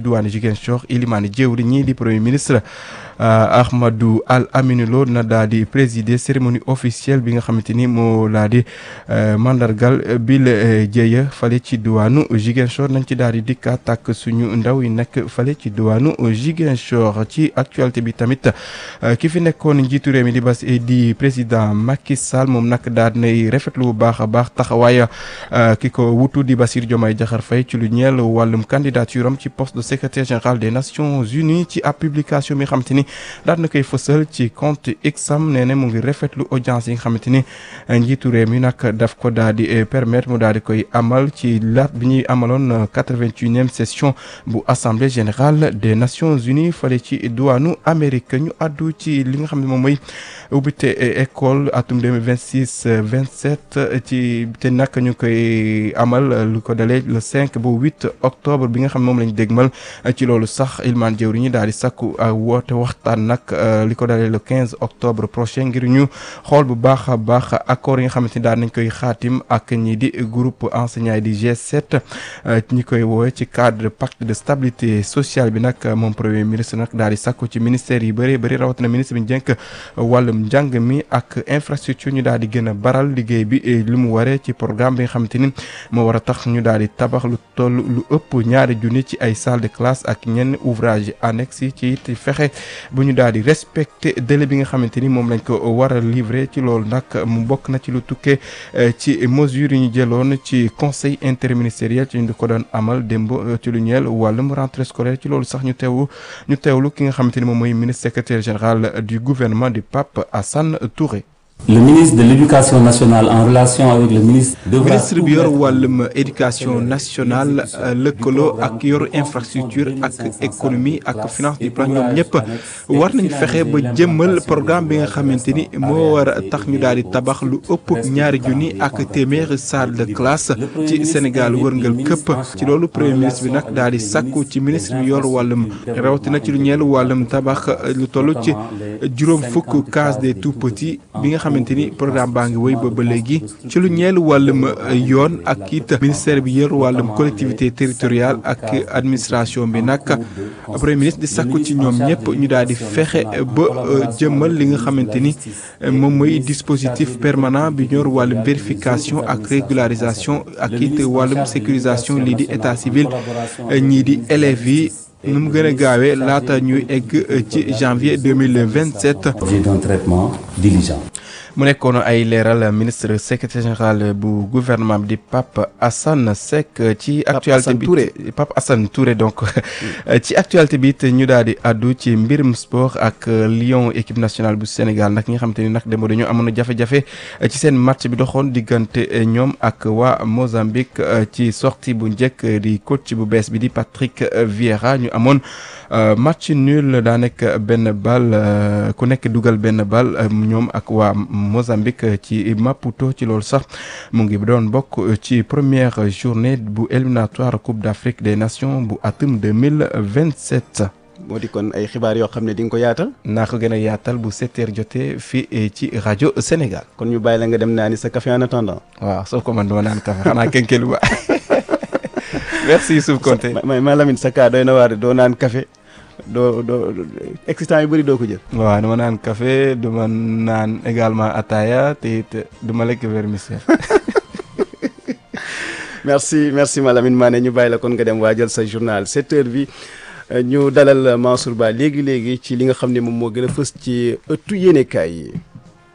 diwaanu Ziguinchor ilimaani jëwri ñii di premier ministre Ahmadou Al Aminou Lo na daal di présider cérémonie officielle bi nga xamante ni moo laa di mandargal bi la jéeya fale ci diwaanu Ziguinchor nañ ci daal di dikkaat ak suñu ndaw yi nekk fale ci diwaanu Ziguinchor ci actualité bi tamit ki fi nekkoon njiitu réew mi di président Macky Sall moom nag daal nay rafetlu bu baax a baax taxawaay ki ko wutu di Bassirou Diomaye Diakhar Faye ci lu ñeel wàllum candidature am ci poste de secrétaire général des Nations Unies ci ab publication bi nga xamante ni daal na koy fësal ci compte Xam nee na mu ngi rafetlu audience yi nga xamante ni njiitu réew mi nag daf ko daal di permettre mu daal di koy amal ci laat bi ñuy amaloon 81e session bu assemblée générale des Nations Unies fale ci diwaanu Amérique ñu àddu ci li nga xam ne moom mooy ubbite école atum 2026-27 ci te nag ñu koy amal lu ko dalee le 5 ba 8 octobre bi nga xam ne moom lañ dégmal ci loolu sax ilmaan jëwri ñi daal di sakku woote waxtaan nag li ko dalee le 15 octobre prochain ngir ñu xool bu baax a baax accord yi nga xamante ni daal nañ koy xaatim ak ñi di groupe enseignant yi di G7 ñi koy woowe ci cadre pacte de stabilité sociale bi nag moom premier ministre nag daal di sakku ci ministère yi bëri rawatina ministre bi njënk wàllum njàng mi ak infrastructure ñu daal di gën a baral liggéey bi lu mu waree ci programme bi nga xamante ni moo war a tax ñu daal di tabax lu toll lu ëpp 2 junni ci ay salle de classe ak ñenn ouvrage annexe yi ci it fexe bu ñu daal di respecter délai bi nga xamante ni moom lañ ko war a livrer ci loolu nag mu bokk na ci lu tukkee ci mesures yi ñu jëloon ci conseil interministériel ci ñu ko doon amal démb ci lu ñeel wàllum rentrée scolaire ci loolu sax ñu teewlu ki nga xamante ni moom mooy ministre secrétaire général du gouvernement du Pape Assane Touré. Le ministre de l'Éducation nationale en relation avec le ministre bi yor wàllum éducation nationale lëkkaloo ak yor infrastructure ak économie ak finance du plan ñoom ñëpp war nañ fexe ba jëmmal programme bi nga xamante ni moo war a tax ñu daal di tabax lu ëpp 2 junni ak téeméeri salle de classe ci Sénégal wërngal këpp ci loolu premier ministre bi nag daal di sàkku ci ministre bi yor wàllum rawatina ci lu ñeel wàllum tabax lu toll ci 50 cases des tout petits bi nga xamante ni programme baa ngi wéy ba léegi ci lu ñeel wàllum yoon ak it ministère bi yor wàllum collectivité territoriale ak administration bi nag premier ministre di sakku ci ñoom ñëpp ñu daal di fexe ba jëmmal li nga xamante ni moom mooy dispositif permanent bi ñor wàllum vérification ak régularisation ak it wàllum sécurisation lii di état civil ñii di élèves yi nu mu gën a gaawee laata ñuy egg ci janvier 2027. d'un traitement diligent. mu nekkoon ay leeral ministre secrétaire général bu gouvernement bi di Pape Assane Seck ci actualité bi Pape Assane Touré donc ci actualité bi te ñu daal di addu ci mbirum sport ak Lion équipe nationale bu Sénégal nag ñi nga xamante ni nag démb dañoo amoon jafe-jafe ci seen match bi doxoon diggante ñoom ak waa Mozambique ci sortie bu njëkk di coach bu bees bi di Patrick Vieira ñu amoon match nul daa nekk benn bal ku nekk dugal benn bal ñoom ak waa Mozambique ci Maputo ci loolu sax mu ngi doon bokk ci première journée bu éliminatoire Coupe d'Afrique des Nations bu atum 2027. moo di kon ay xibaar yoo xam ne di nga ko yaatal. naa ko gën a yaatal bu 7h jotee fii ci rajo Sénégal. kon ñu bàyyi la nga dem naani sa café en attendant. waaw soo ko mën doo naan café xanaa kenkelu ba merci Youssouf Konté. ma Lamine sa kaa doy na waar doo naan café doo excitant yu bëri doo ko jël. waaw dama naan café duma naan également ataaya te it duma lekk vermicelle. merci ma Lamine Mané ñu bàyyi la kon nga dem waajal sa journal 7h bi ñu dalal Mansour Ba léegi ci li nga xam ne moom moo gën a fës ci ëttu yéenekaay yi.